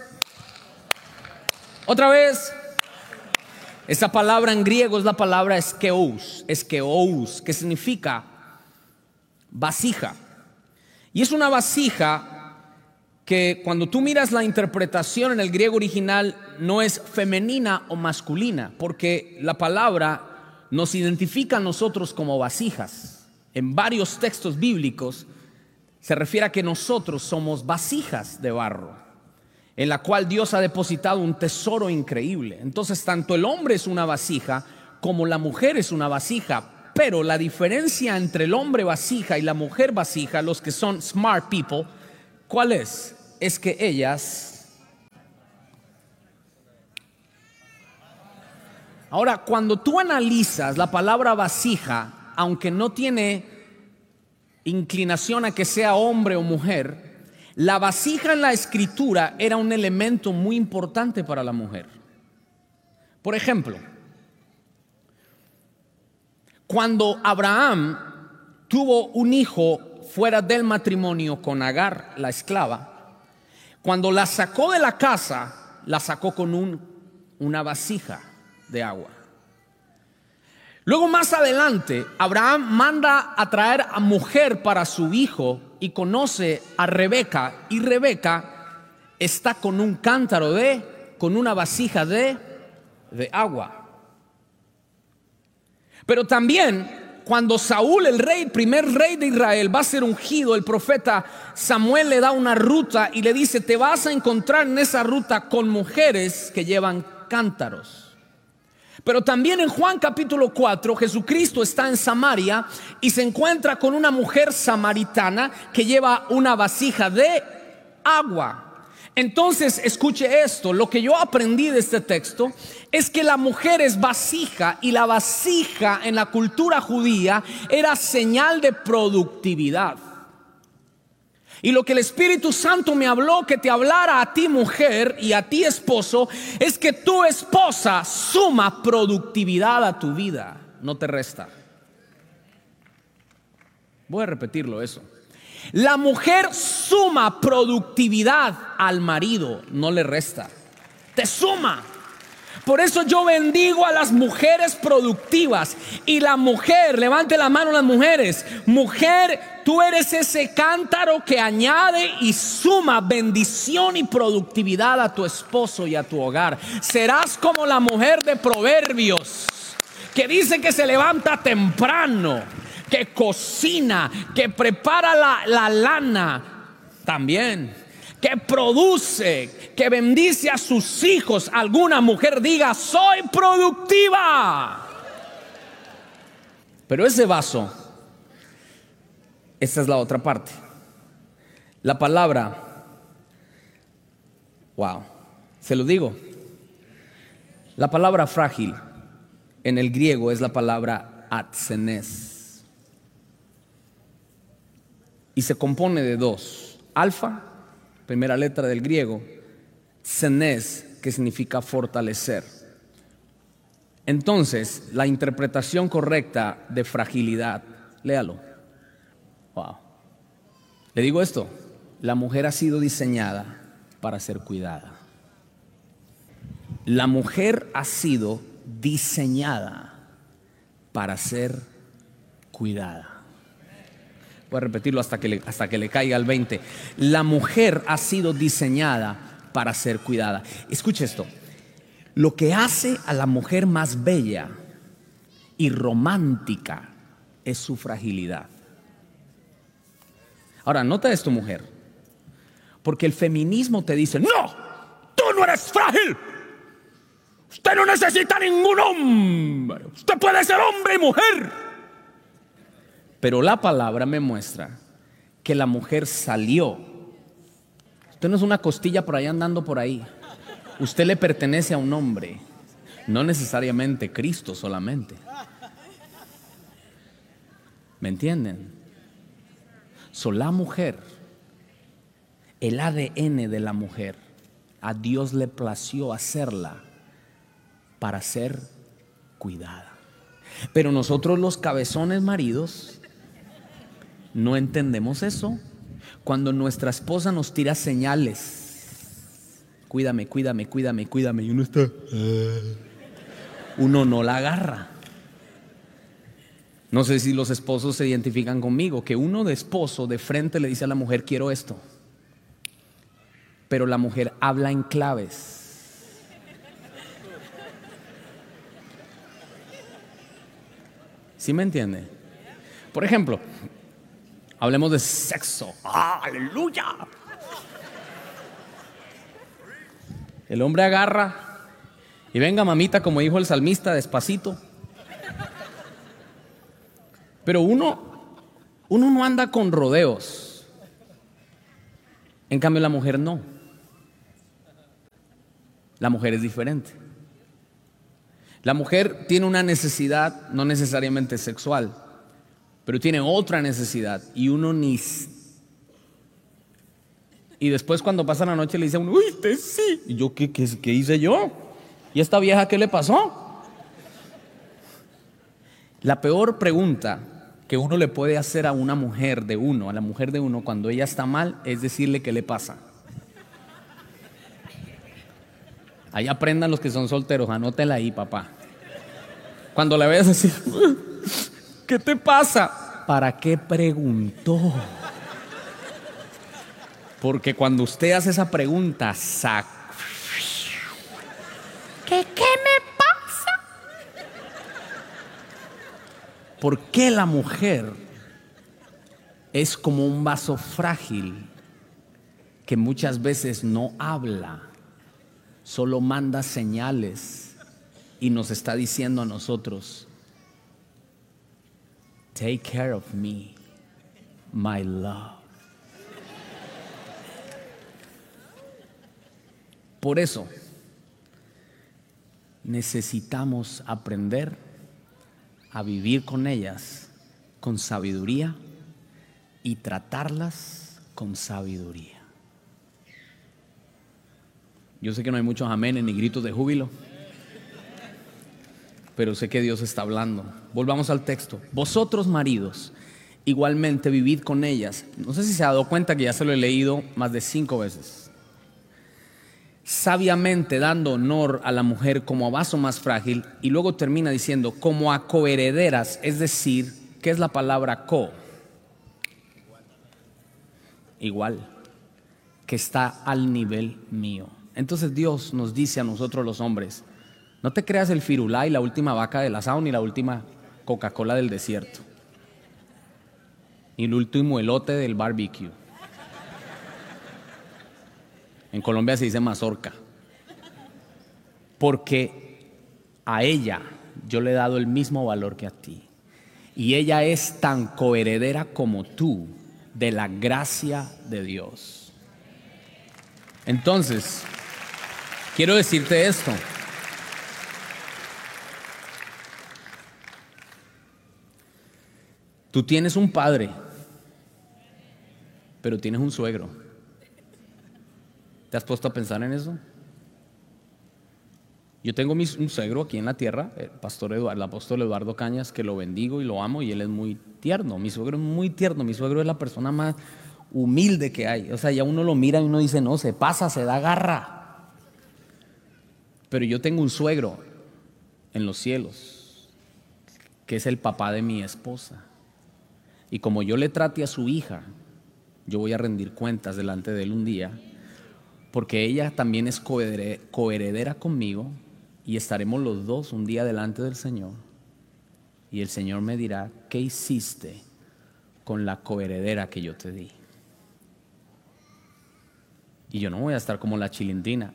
Esa palabra en griego es la palabra eskeous, que significa vasija. Y es una vasija que cuando tú miras la interpretación en el griego original no es femenina o masculina, porque la palabra nos identifica a nosotros como vasijas. En varios textos bíblicos se refiere a que nosotros somos vasijas de barro. en la cual Dios ha depositado un tesoro increíble. Entonces, tanto el hombre es una vasija como la mujer es una vasija. Pero la diferencia entre el hombre vasija y la mujer vasija, los que son smart people, ¿cuál es? Es que ellas... Ahora, cuando tú analizas la palabra vasija, aunque no tiene inclinación a que sea hombre o mujer, la vasija en la escritura era un elemento muy importante para la mujer. Por ejemplo, cuando Abraham tuvo un hijo fuera del matrimonio con Agar, la esclava, cuando la sacó de la casa, la sacó con una vasija de agua. Luego, más adelante, Abraham manda a traer a mujer para su hijo y conoce a Rebeca, y Rebeca está con un cántaro con una vasija de agua. Pero también cuando Saúl, el rey, primer rey de Israel, va a ser ungido, el profeta Samuel le da una ruta y le dice: te vas a encontrar en esa ruta con mujeres que llevan cántaros. Pero también en Juan capítulo 4, Jesucristo está en Samaria y se encuentra con una mujer samaritana que lleva una vasija de agua. Entonces, escuche esto, lo que yo aprendí de este texto es que la mujer es vasija, y la vasija en la cultura judía era señal de productividad. Y lo que el Espíritu Santo me habló que te hablara a ti, mujer, y a ti, esposo, es que tu esposa suma productividad a tu vida, no te resta. Voy a repetirlo eso. La mujer suma productividad al marido, no le resta, te suma. Por eso yo bendigo a las mujeres productivas. Y la mujer, levante la mano las mujeres. Mujer, tú eres ese cántaro que añade y suma bendición y productividad a tu esposo y a tu hogar. Serás como la mujer de Proverbios, que dice que se levanta temprano, que cocina, que prepara la lana también, que produce, que bendice a sus hijos. Alguna mujer diga: soy productiva. Pero ese vaso, esta es la otra parte. La palabra, wow, se lo digo, la palabra frágil en el griego es la palabra atzenes, y se compone de dos: alfa, primera letra del griego, zenes, que significa fortalecer. Entonces, la interpretación correcta de fragilidad, léalo. Wow. Le digo esto: la mujer ha sido diseñada para ser cuidada. La mujer ha sido diseñada para ser cuidada. Voy a repetirlo hasta que le caiga el 20. La mujer ha sido diseñada para ser cuidada. Escuche esto: lo que hace a la mujer más bella y romántica es su fragilidad. Ahora, nota esto, mujer, porque el feminismo te dice: no, tú no eres frágil, usted no necesita ningún hombre, usted puede ser hombre y mujer. Pero la palabra me muestra que la mujer salió. Usted no es una costilla por ahí andando por ahí. Usted le pertenece a un hombre, no necesariamente Cristo solamente. ¿Me entienden? La mujer, el ADN de la mujer, a Dios le plació hacerla para ser cuidada. Pero nosotros, los cabezones maridos, no entendemos eso. Cuando nuestra esposa nos tira señales: cuídame, cuídame, cuídame, cuídame, y uno no la agarra. No sé si los esposos se identifican conmigo, que uno de esposo de frente le dice a la mujer: quiero esto, pero la mujer habla en claves. ¿Sí me entiende? Por ejemplo, hablemos de sexo. ¡Aleluya! El hombre agarra y venga mamita, como dijo el salmista, despacito. Pero uno no anda con rodeos. En cambio la mujer no. La mujer es diferente. La mujer tiene una necesidad, no necesariamente sexual, pero tiene otra necesidad y uno ni... Y después cuando pasa la noche le dice a uno, uy, te sí. ¿Y yo qué hice yo? ¿Y esta vieja qué le pasó? La peor pregunta que uno le puede hacer a una mujer de uno, a la mujer de uno, cuando ella está mal, es decirle qué le pasa. Ahí aprendan los que son solteros, anótela ahí, papá. Cuando la veas así, ¿qué te pasa? ¿Para qué preguntó? Porque cuando usted hace esa pregunta, ¿qué me pasa? ¿Por qué la mujer es como un vaso frágil que muchas veces no habla, solo manda señales y nos está diciendo a nosotros, take care of me, my love? Por eso necesitamos aprender a vivir con ellas con sabiduría y tratarlas con sabiduría. Yo sé que no hay muchos aménes ni gritos de júbilo, pero sé que Dios está hablando. Volvamos al texto. Vosotros, maridos, igualmente vivid con ellas. No sé si se ha dado cuenta que ya se lo he leído más de 5 veces. Sabiamente dando honor a la mujer como a vaso más frágil, y luego termina diciendo como a coherederas, es decir, ¿qué es la palabra co? Igual, que está al nivel mío. Entonces Dios nos dice a nosotros los hombres, no te creas el firulá y la última vaca del asado ni la última Coca-Cola del desierto, ni el último elote del barbecue. En Colombia se dice mazorca. Porque a ella yo le he dado el mismo valor que a ti. Y ella es tan coheredera como tú de la gracia de Dios. Entonces, quiero decirte esto. Tú tienes un padre, pero tienes un suegro. ¿Te has puesto a pensar en eso? Yo tengo un suegro aquí en la tierra, el apóstol Eduardo Cañas, que lo bendigo y lo amo, y él es muy tierno. Mi suegro es muy tierno. Mi suegro es la persona más humilde que hay. O sea, ya uno lo mira y uno dice, no, se pasa, se da garra. Pero yo tengo un suegro en los cielos, que es el papá de mi esposa. Y como yo le trate a su hija, yo voy a rendir cuentas delante de él un día, porque ella también es coheredera conmigo, y estaremos los dos un día delante del Señor, y el Señor me dirá, ¿qué hiciste con la coheredera que yo te di? Y yo no voy a estar como la chilindrina.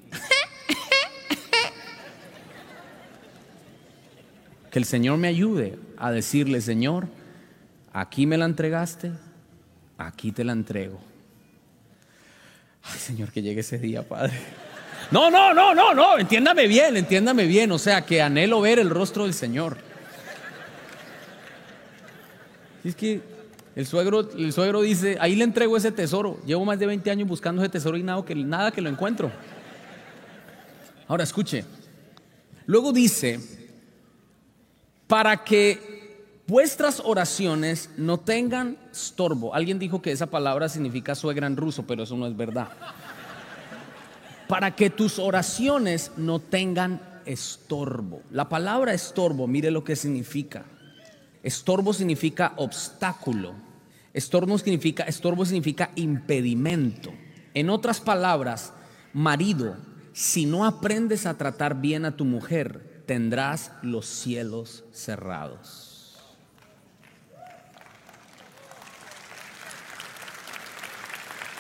Que el Señor me ayude a decirle, Señor, aquí me la entregaste, aquí te la entrego. Ay, Señor, que llegue ese día, Padre. No, entiéndame bien. O sea, que anhelo ver el rostro del Señor. Es que el suegro dice, ahí le entrego ese tesoro. Llevo más de 20 años buscando ese tesoro y nada que lo encuentro. Ahora, escuche. Luego dice, para que vuestras oraciones no tengan estorbo. Alguien dijo que esa palabra significa suegra en ruso, pero eso no es verdad. Para que tus oraciones no tengan estorbo. La palabra estorbo, mire lo que significa. Estorbo significa obstáculo. Estorbo significa impedimento. En otras palabras, marido, si no aprendes a tratar bien a tu mujer, tendrás los cielos cerrados.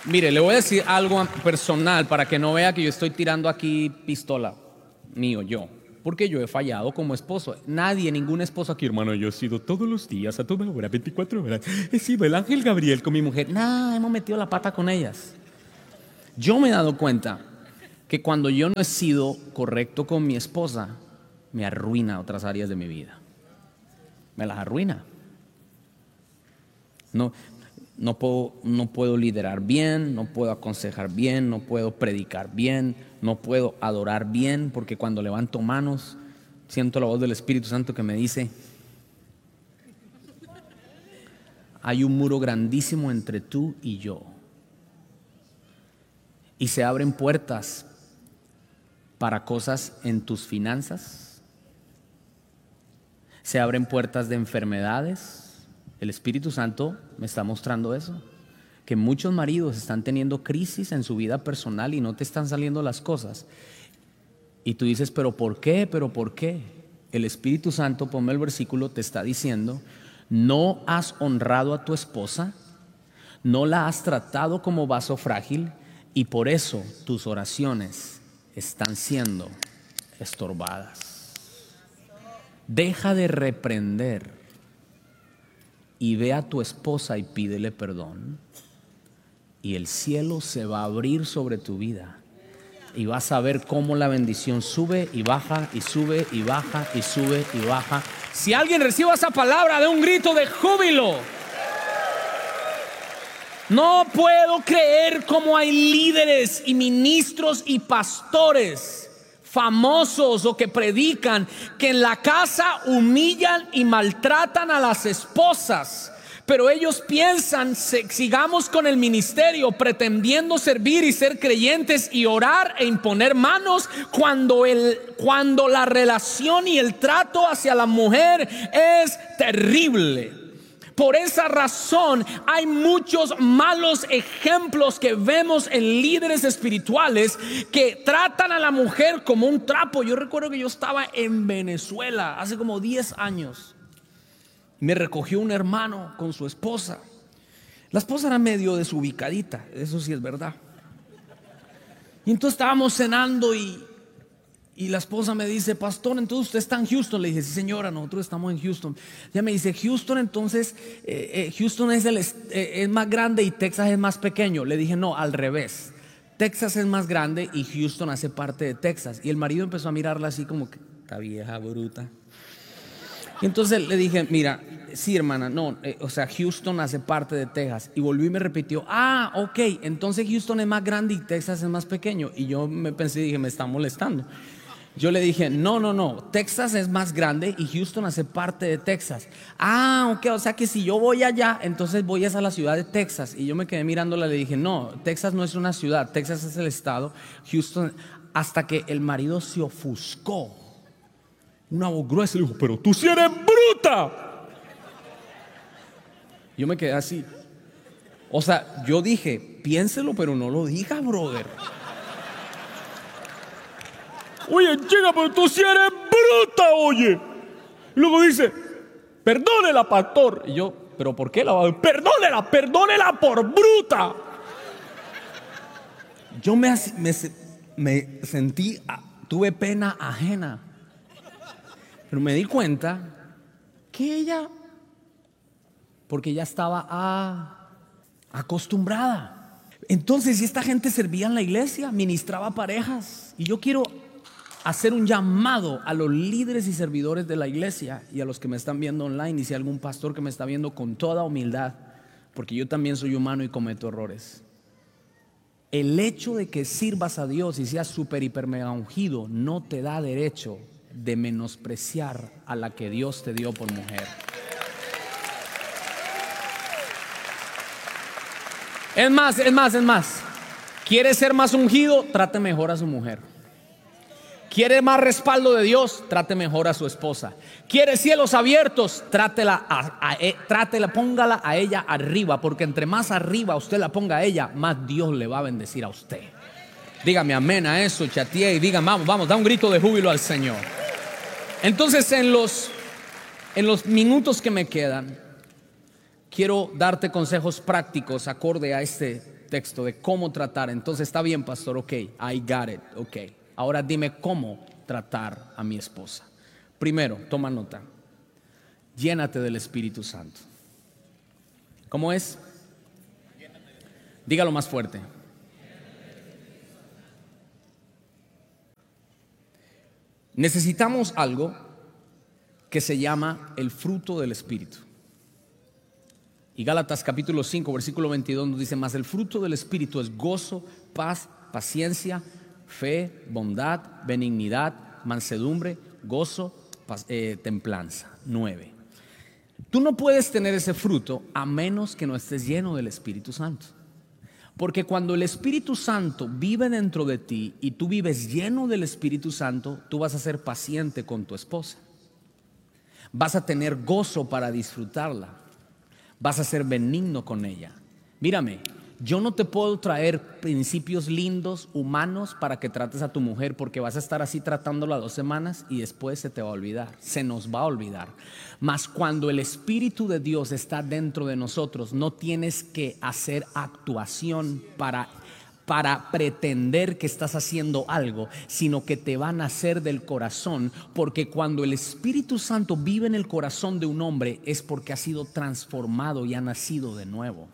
Mire, le voy a decir algo personal para que no vea que yo estoy tirando aquí pistola yo. Porque yo he fallado como esposo. Nadie, ningún esposo aquí, hermano, yo he sido todos los días, a toda hora, 24 horas. He sido el ángel Gabriel con mi mujer. Hemos metido la pata con ellas. Yo me he dado cuenta que cuando yo no he sido correcto con mi esposa, me arruina otras áreas de mi vida. Me las arruina. No puedo liderar bien, no puedo aconsejar bien, no puedo predicar bien, no puedo adorar bien, porque cuando levanto manos siento la voz del Espíritu Santo que me dice: hay un muro grandísimo entre tú y yo. Y se abren puertas para cosas en tus finanzas, se abren puertas de enfermedades. El Espíritu Santo me está mostrando eso, que muchos maridos están teniendo crisis en su vida personal y no te están saliendo las cosas. Y tú dices, ¿pero por qué? ¿Pero por qué? El Espíritu Santo, ponme el versículo, te está diciendo: no has honrado a tu esposa, no la has tratado como vaso frágil, y por eso tus oraciones están siendo estorbadas. Deja de reprender y ve a tu esposa y pídele perdón, y el cielo se va a abrir sobre tu vida y vas a ver cómo la bendición sube y baja y sube y baja y sube y baja. Si alguien recibe esa palabra, de un grito de júbilo. No puedo creer cómo hay líderes y ministros y pastores famosos o que predican que en la casa humillan y maltratan a las esposas, pero ellos piensan, sigamos con el ministerio pretendiendo servir y ser creyentes y orar e imponer manos, cuando la relación y el trato hacia la mujer es terrible. Por esa razón hay muchos malos ejemplos que vemos en líderes espirituales que tratan a la mujer como un trapo. Yo recuerdo que yo estaba en Venezuela hace como 10 años. Me recogió un hermano con su esposa. La esposa era medio desubicadita, eso sí es verdad. Y entonces estábamos cenando y la esposa me dice: pastor, entonces usted está en Houston. Le dije: sí, señora, nosotros estamos en Houston. Ella me dice: Houston, entonces Houston es más grande y Texas es más pequeño. Le dije: no, al revés. Texas es más grande y Houston hace parte de Texas. Y el marido empezó a mirarla así como que: esta vieja bruta. Y entonces le dije: mira, sí, hermana, no, Houston hace parte de Texas. Y volvió y me repitió: ok, entonces Houston es más grande y Texas es más pequeño. Y yo me pensé y dije: me está molestando. Yo le dije: no, Texas es más grande y Houston hace parte de Texas. Ok, o sea que si yo voy allá, entonces voy a la ciudad de Texas. Y yo me quedé mirándola y le dije: no, Texas no es una ciudad, Texas es el estado, Houston. Hasta que el marido se ofuscó. Una voz gruesa le dijo: pero tú sí eres bruta. Yo me quedé así. O sea, yo dije: piénselo, pero no lo diga, brother. Oye, chica, pero tú sí eres bruta, oye. Y luego dice: perdónela, pastor. Y yo: ¿pero por qué la va a...? Perdónela por bruta. Yo me sentí, tuve pena ajena. Pero me di cuenta que ella, porque ella estaba acostumbrada. Entonces, si esta gente servía en la iglesia, ministraba parejas. Y yo quiero hacer un llamado a los líderes y servidores de la iglesia y a los que me están viendo online, y si hay algún pastor que me está viendo, con toda humildad, porque yo también soy humano y cometo errores. El hecho de que sirvas a Dios y seas súper hiper mega ungido no te da derecho de menospreciar a la que Dios te dio por mujer. Es más. ¿Quiere ser más ungido? Trate mejor a su mujer. ¿Quiere más respaldo de Dios? Trate mejor a su esposa. ¿Quiere cielos abiertos? Trátela, póngala a ella arriba, porque entre más arriba usted la ponga a ella, más Dios le va a bendecir a usted. Dígame amén a eso, chatía, y digan: vamos, da un grito de júbilo al Señor. Entonces, en los minutos que me quedan, quiero darte consejos prácticos acorde a este texto de cómo tratar. Entonces está bien, pastor, ok, I got it, ok. Ahora dime cómo tratar a mi esposa. Primero, toma nota, llénate del Espíritu Santo. ¿Cómo es? Dígalo más fuerte. Necesitamos algo que se llama el fruto del Espíritu. Y Gálatas capítulo 5, versículo 22 nos dice: mas el fruto del Espíritu es gozo, paz, paciencia, fe, bondad, benignidad, mansedumbre, gozo, templanza. 9. Tú no puedes tener ese fruto a menos que no estés lleno del Espíritu Santo. Porque cuando el Espíritu Santo vive dentro de ti y tú vives lleno del Espíritu Santo, tú vas a ser paciente con tu esposa. Vas a tener gozo para disfrutarla. Vas a ser benigno con ella. Mírame, yo no te puedo traer principios lindos, humanos, para que trates a tu mujer, porque vas a estar así tratándola 2 semanas y después se te va a olvidar, se nos va a olvidar. Mas cuando el Espíritu de Dios está dentro de nosotros, no tienes que hacer actuación para pretender que estás haciendo algo, sino que te va a nacer del corazón, porque cuando el Espíritu Santo vive en el corazón de un hombre es porque ha sido transformado y ha nacido de nuevo.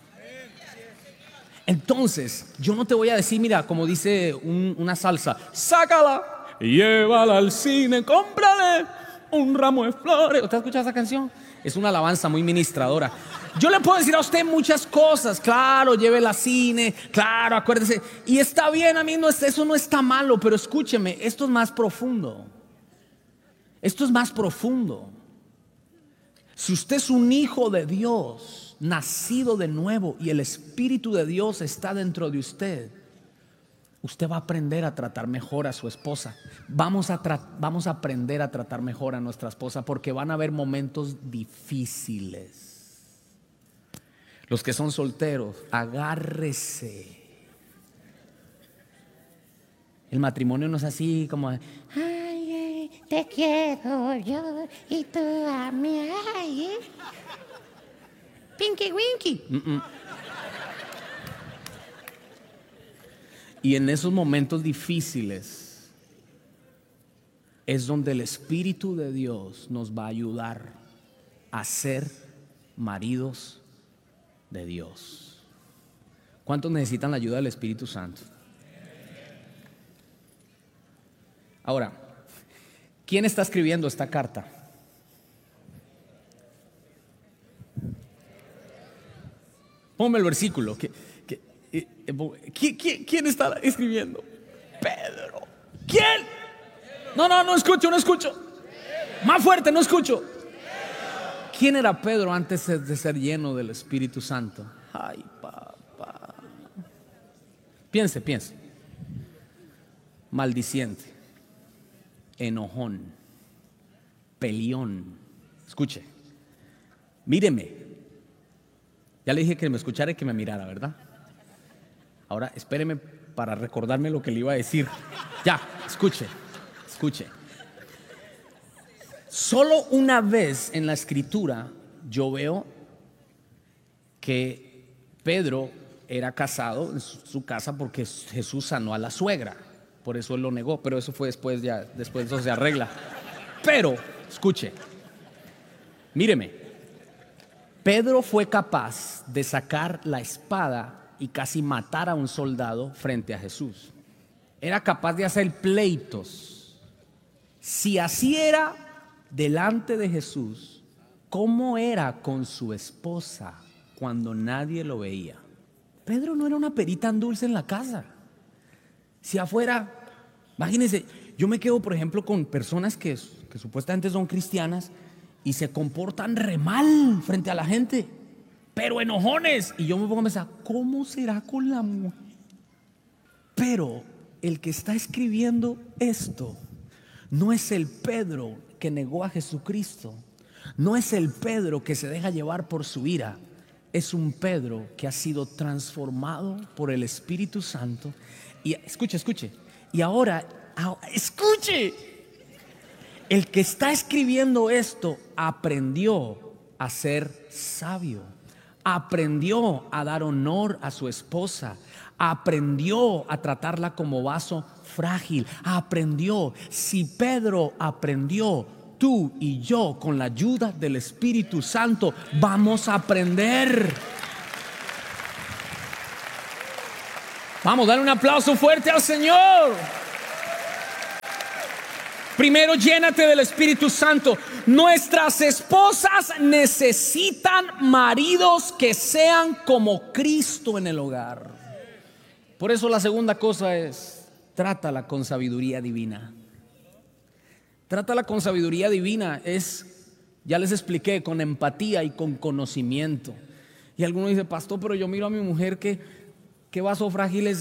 Entonces, yo no te voy a decir, mira, como dice una salsa, sácala, llévala al cine, cómprale un ramo de flores. ¿Usted ha escuchado esa canción? Es una alabanza muy ministradora. Yo le puedo decir a usted muchas cosas, claro, llévela al cine, claro, acuérdese. Y está bien, a mí eso no está malo, pero escúcheme, esto es más profundo. Esto es más profundo. Si usted es un hijo de Dios, nacido de nuevo, y el Espíritu de Dios está dentro de usted, usted va a aprender a tratar mejor a su esposa. Vamos a aprender a tratar mejor a nuestra esposa, porque van a haber momentos difíciles. Los que son solteros, agárrese. El matrimonio no es así como ay, te quiero yo y tú a mí, ay, Pinky Winky. Y en esos momentos difíciles es donde el Espíritu de Dios nos va a ayudar a ser maridos de Dios. ¿Cuántos necesitan la ayuda del Espíritu Santo? Ahora, ¿quién está escribiendo esta carta? Ponme el versículo. ¿Quién está escribiendo? Pedro. ¿Quién? No escucho. Más fuerte, no escucho. ¿Quién era Pedro antes de ser lleno del Espíritu Santo? Ay, papá. Piense. Maldiciente, enojón, peleón. Escuche, míreme. Ya le dije que me escuchara y que me mirara, ¿verdad? Ahora espéreme para recordarme lo que le iba a decir. Ya, escuche. Solo una vez en la Escritura yo veo que Pedro era casado en su casa porque Jesús sanó a la suegra. Por eso él lo negó, pero eso fue después eso se arregla. Pero, escuche, míreme, Pedro fue capaz de sacar la espada y casi matar a un soldado frente a Jesús. Era capaz de hacer pleitos. Si así era delante de Jesús, ¿cómo era con su esposa cuando nadie lo veía? Pedro no era una perita en dulce en la casa. Si afuera, imagínense, yo me quedo por ejemplo con personas que supuestamente son cristianas y se comportan re mal frente a la gente, pero enojones, y yo me pongo a pensar, ¿cómo será con la mujer? Pero el que está escribiendo esto no es el Pedro que negó a Jesucristo, no es el Pedro que se deja llevar por su ira, es un Pedro que ha sido transformado por el Espíritu Santo. Y escuche, y ahora escuche, el que está escribiendo esto aprendió a ser sabio, aprendió a dar honor a su esposa, aprendió a tratarla como vaso frágil, aprendió. Si Pedro aprendió, tú y yo, con la ayuda del Espíritu Santo, vamos a aprender. Vamos, dale un aplauso fuerte al Señor. Primero, llénate del Espíritu Santo. Nuestras esposas necesitan maridos que sean como Cristo en el hogar. Por eso la segunda cosa es: trátala con sabiduría divina. Trátala con sabiduría divina. Ya les expliqué, con empatía y con conocimiento. Y alguno dice: pastor, pero yo miro a mi mujer que vaso frágil es.